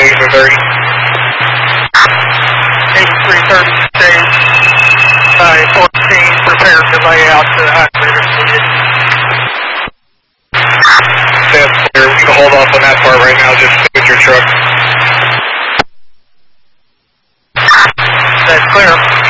8330. 8330 stage. 14, prepare to lay out to the highway intermediate. That's clear. We can hold off on that part right now. Just stick with your truck. That's clear.